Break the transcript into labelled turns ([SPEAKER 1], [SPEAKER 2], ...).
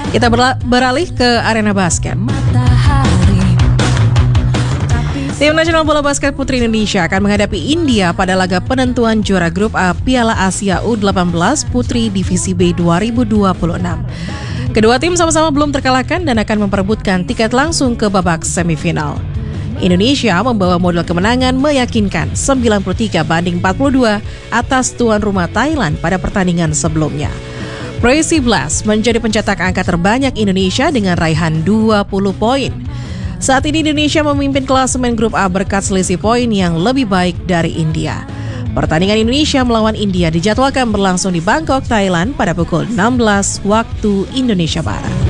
[SPEAKER 1] Kita beralih ke arena basket. Tim nasional bola basket putri Indonesia akan menghadapi India pada laga penentuan juara grup A Piala Asia U18 Putri Divisi B 2026. Kedua tim sama-sama belum terkalahkan dan akan memperebutkan tiket langsung ke babak semifinal. Indonesia membawa modal kemenangan meyakinkan 93-42 atas tuan rumah Thailand pada pertandingan sebelumnya. Crazy Blast menjadi pencetak angka terbanyak Indonesia dengan raihan 20 poin. Saat ini Indonesia memimpin klasemen grup A berkat selisih poin yang lebih baik dari India. Pertandingan Indonesia melawan India dijadwalkan berlangsung di Bangkok, Thailand pada pukul 16 waktu Indonesia Barat.